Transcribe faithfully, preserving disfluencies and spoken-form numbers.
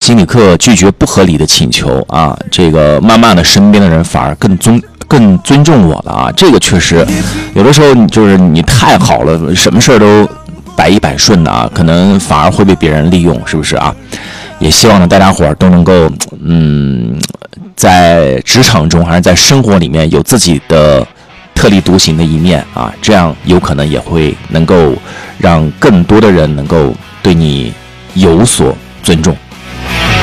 心理课拒绝不合理的请求啊，这个慢慢的身边的人反而更尊更尊重我了啊。这个确实有的时候就是你太好了，什么事儿都百依百顺的啊，可能反而会被别人利用，是不是啊？也希望呢大家伙儿都能够嗯，在职场中还是在生活里面有自己的特立独行的一面啊，这样有可能也会能够让更多的人能够对你有所尊重。